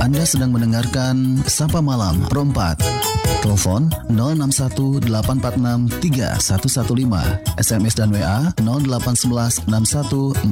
Anda sedang mendengarkan Sapa Malam Pro 4. Telepon 0618463115, SMS dan WA 081161